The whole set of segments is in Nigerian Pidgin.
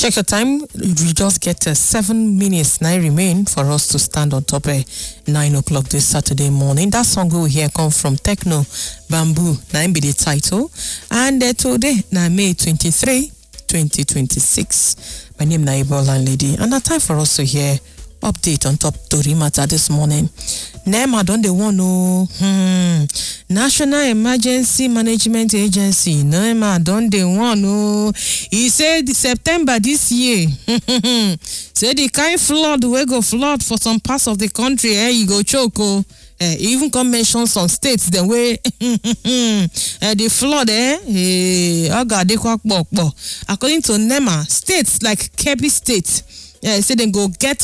Check your time. We just get 7 minutes now remain for us to stand on top 9 o'clock this Saturday morning. That song we hear come from Techno Bamboo. Now be the title. And today, now May 23, 2026. My name is Naibo Landlady. And it's time for us to hear update on top Tori matter this morning. NEMA don't they want no National Emergency Management Agency. NEMA don't they want no. He said September this year. Say the kind flood we go flood for some parts of the country. You go choke. Even come mention some states the way the flood according to NEMA, states like Kebbi State say they go get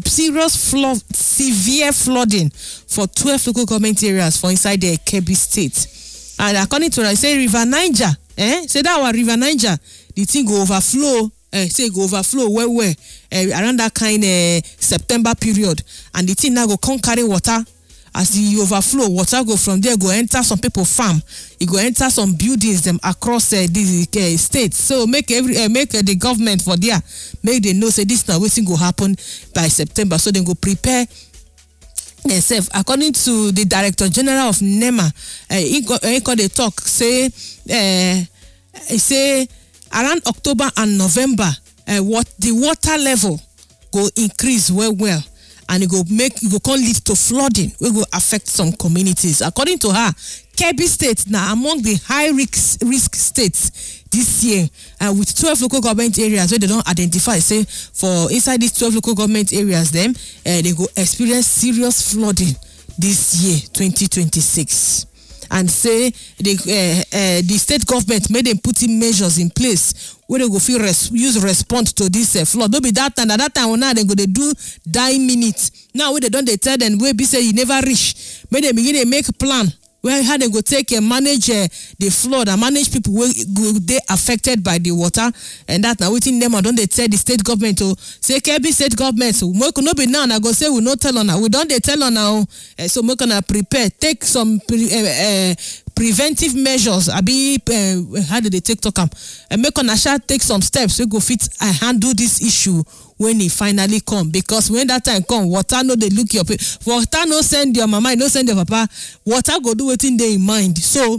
severe flooding for 12 local government areas for inside the Kebbi State. And according to I say River Niger, say that our River Niger, the thing go overflow. Say go overflow where around that kind September period, and the thing now go come carry water. As the overflow, water go from there, go enter some people farm. It go enter some buildings them across the states. So make the government for there, make they know say this now waiting go happen by September. So they go prepare themselves. According to the Director General of NEMA, they talk say around October and November, what the water level go increase well. And it go lead to flooding. We go affect some communities. According to her, Kebbi State now among the high risk states this year, with 12 local government areas where they don't identify. Say for inside these 12 local government areas, them they go experience serious flooding this year, 2026. And say the state government made them put in measures in place where they go use response to this flood. Don't be that time. At that time, now they go they do 9 minutes. Now when they don't, they tell them where be say you never reach. May they begin to make a plan where how they go take and manage the flood and manage people who they affected by the water. And that now within them, don't they tell the state government to say Kebbi state government. So we no be now. I go say we no tell on now. We don't they tell on now. So we gonna prepare, take some preventive measures. How do they take to come? And make on take some steps. We go fit and handle this issue when it finally come, because when that time come, water no they look your water no send your mama, no send your papa. Water go do waiting they in mind. So